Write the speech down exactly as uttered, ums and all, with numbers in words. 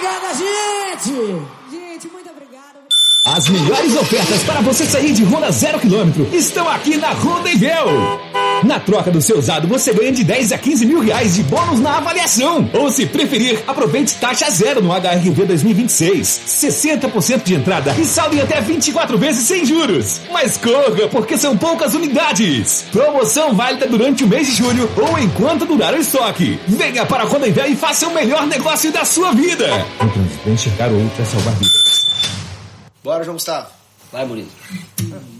obrigada, gente! Gente, muito obrigada. As melhores ofertas para você sair de Honda zero quilômetro estão aqui na Honda Envel. Na troca do seu usado, você ganha de dez a quinze mil reais de bônus na avaliação. Ou, se preferir, aproveite taxa zero no H R V dois mil e vinte e seis. sessenta por cento de entrada e saldo em até vinte e quatro vezes sem juros. Mas corra, porque são poucas unidades. Promoção válida durante o mês de julho ou enquanto durar o estoque. Venha para a Honda Envel e faça o melhor negócio da sua vida. O trânsito, enxergar o outro é salvar vidas. Bora, João Gustavo. Vai, Murilo.